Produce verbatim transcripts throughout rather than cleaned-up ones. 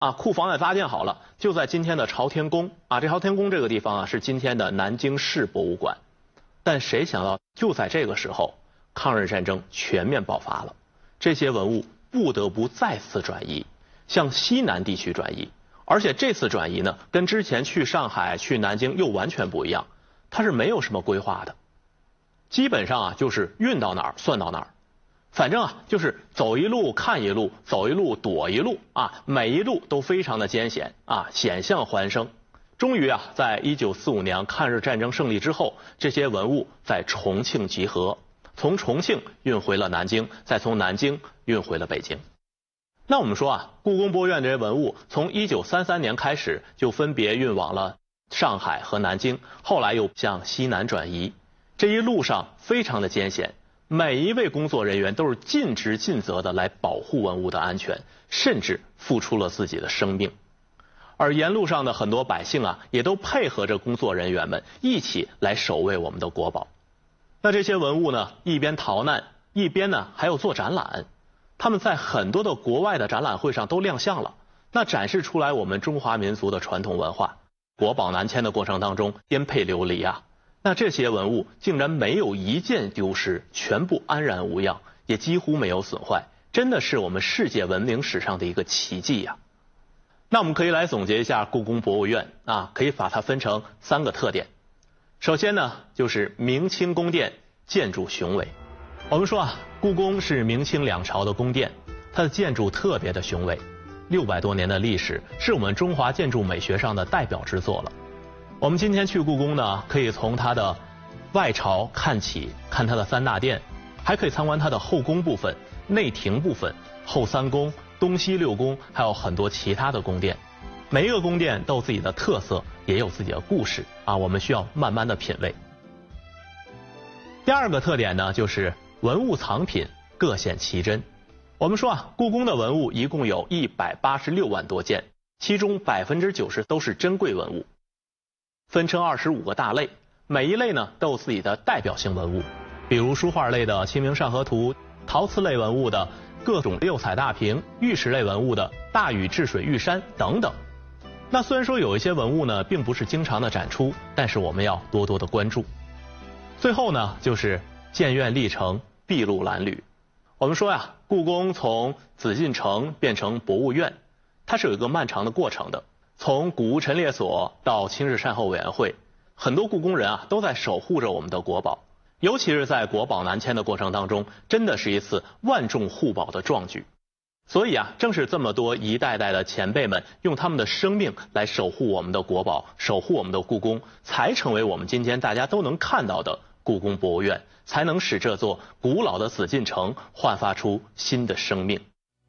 啊，库房也搭建好了，就在今天的朝天宫啊。这朝天宫这个地方啊，是今天的南京市博物馆。但谁想到，就在这个时候，抗日战争全面爆发了，这些文物不得不再次转移，向西南地区转移。而且这次转移呢，跟之前去上海、去南京又完全不一样，它是没有什么规划的，基本上啊就是运到哪儿算到哪儿。反正啊，就是走一路看一路，走一路躲一路啊，每一路都非常的艰险啊，险象环生。终于啊，在一九四五年抗日战争胜利之后，这些文物在重庆集合，从重庆运回了南京，再从南京运回了北京。那我们说啊，故宫博物院这些文物从一九三三年开始就分别运往了上海和南京，后来又向西南转移。这一路上非常的艰险。每一位工作人员都是尽职尽责的来保护文物的安全，甚至付出了自己的生命。而沿路上的很多百姓啊，也都配合着工作人员们一起来守卫我们的国宝。那这些文物呢，一边逃难，一边呢还有做展览。他们在很多的国外的展览会上都亮相了，那展示出来我们中华民族的传统文化。国宝南迁的过程当中，颠沛流离啊。那这些文物竟然没有一件丢失，全部安然无恙，也几乎没有损坏，真的是我们世界文明史上的一个奇迹呀。那我们可以来总结一下故宫博物院啊，可以把它分成三个特点。首先呢，就是明清宫殿建筑雄伟。我们说啊，故宫是明清两朝的宫殿，它的建筑特别的雄伟，六百多年的历史，是我们中华建筑美学上的代表之作了。我们今天去故宫呢，可以从它的外朝看起，看它的三大殿，还可以参观它的后宫部分、内廷部分、后三宫、东西六宫，还有很多其他的宫殿。每一个宫殿都有自己的特色，也有自己的故事啊，我们需要慢慢的品味。第二个特点呢，就是文物藏品各显其真。我们说啊，故宫的文物一共有一百八十六万多件，其中百分之九十都是珍贵文物。分成二十五个大类，每一类呢都有自己的代表性文物，比如书画类的《清明上河图》，陶瓷类文物的各种六彩大瓶，玉石类文物的大禹治水玉山等等。那虽然说有一些文物呢并不是经常的展出，但是我们要多多的关注。最后呢，就是建院历程筚路蓝缕。我们说呀，故宫从紫禁城变成博物院，它是有一个漫长的过程的。从古物陈列所到清日善后委员会，很多故宫人啊都在守护着我们的国宝，尤其是在国宝南迁的过程当中，真的是一次万众护宝的壮举。所以啊，正是这么多一代代的前辈们用他们的生命来守护我们的国宝，守护我们的故宫，才成为我们今天大家都能看到的故宫博物院，才能使这座古老的紫禁城焕发出新的生命。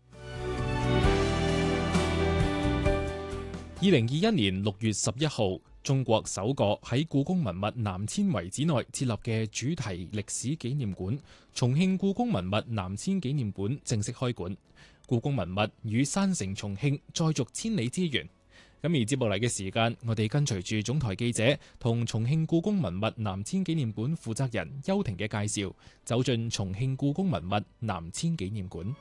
二零二一年六月十一號，中國首個喺故宮文物南遷遺址內設立嘅主題歷史紀念館——重慶故宮文物南遷紀念館正式開館。故宮文物與山城重慶再續千里之緣。咁而接落嚟嘅時間，我哋跟隨住總台記者同重慶故宮文物南遷紀念館負責人邱婷嘅介紹，走進重慶故宮文物南遷紀念館。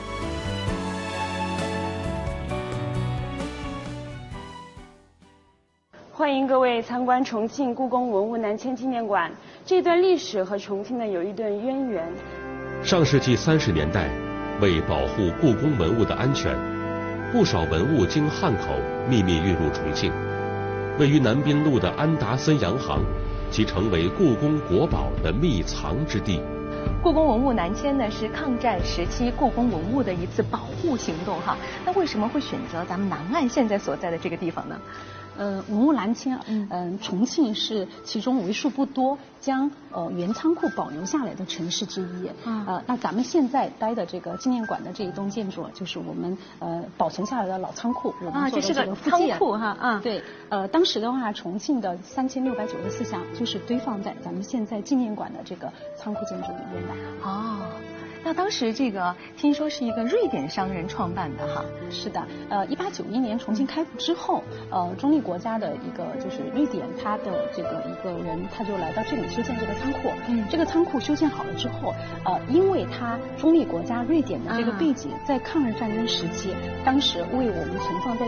欢迎各位参观重庆故宫文物南迁纪念馆。这段历史和重庆呢有一段渊源。 上世纪三十年代，为保护故宫文物的安全，不少文物经汉口秘密运入重庆。位于南滨路的安达森洋行，即成为故宫国宝的秘藏之地。 故宫文物南迁呢是抗战时期故宫文物的一次保护行动哈。那为什么会选择咱们南岸现在所在的这个地方呢？ 呃，文物南迁，嗯、呃，重庆是其中为数不多将呃原仓库保留下来的城市之一。嗯、呃，那咱们现在待的这个纪念馆的这一栋建筑，就是我们呃保存下来的老仓库。我们做的这个复建。 啊，这是个仓库哈，啊， 对，呃，当时的话，重庆的三千六百九十四箱就是堆放在咱们现在纪念馆的这个仓库建筑里面的。 哦。 那当时这个听说是一个瑞典商人创办的哈。 是的，呃，一八九一年重庆开埠之后，呃，中立国家的一个就是瑞典，他的这个一个人，他就来到这里修建这个仓库。嗯，这个仓库修建好了之后，呃，因为他中立国家瑞典的这个背景，在抗日战争时期，当时为我们存放在